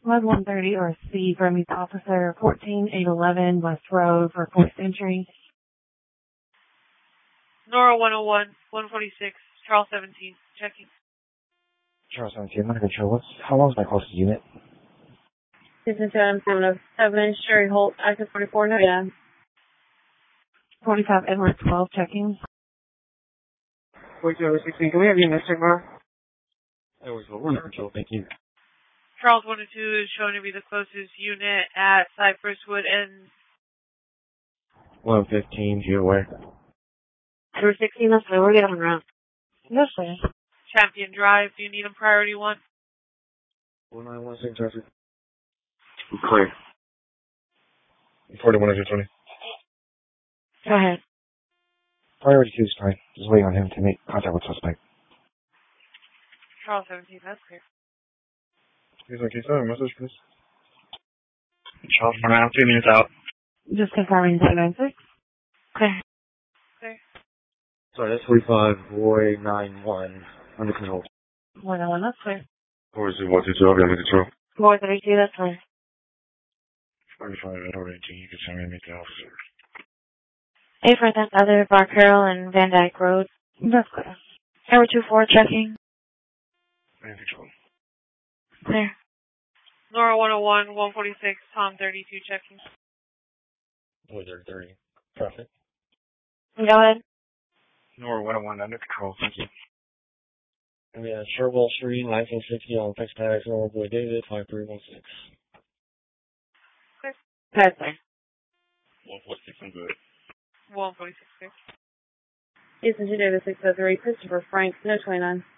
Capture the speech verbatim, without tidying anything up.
Flood one thirty or C from Youth Officer fourteen eight eleven West Road for forced entry. Nora one oh one, one forty-six, Charles seventeen, checking. Charles seventeen, I'm not going to show what's, how long is my closest unit? Houston two M seven oh seven, Sherry Holt, active forty-four, no yeah. forty-five Edward twelve, checking. forty-two sixteen, can we have you in Mister Mar? Edward twelve, we're under control, thank you. Charles one oh two is showing to be the closest unit at Cypress Wood and one fifteen, you aware? Edward sixteen, that's fine, we're getting on route. Yes, sir. Champion Drive. Do you need them priority one? one nine one six, traffic. Clear. forty-one hundred twenty. Go ahead. Priority two is fine. Just waiting on him to make contact with suspect. Charles seventeen, that's clear. He's okay, sir. Message, please. Charles Brown, two minutes out. Just confirming seven nine six. Clear. Clear. Sorry, that's forty-five, Roy nine one. Under control. one oh one, that's clear. Or is it one two two? I'll be under control. four thirty-two, that's fine. forty-five, Edward eighteen, you can send me to meet the officer. eight for tenth other, Bar Carroll and Van Dyke Road. That's clear. Edward two four, checking. Under control. Clear. Nora one oh one, one forty-six, Tom thirty-two, checking. Wizard thirty. Traffic. Go ahead. Nora one oh one, under control, thank you. And yeah, Sherwell Street, nineteen sixty on Fix Paddocks, Nora Boy David, five three one six. Clear. That's fine. one forty-six, I'm good. one forty-six, clear. Houston two David six oh three, Christopher Frank, no twenty-nine.